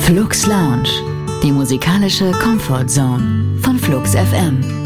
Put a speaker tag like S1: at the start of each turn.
S1: Flux Lounge, die musikalische Comfort Zone von Flux FM.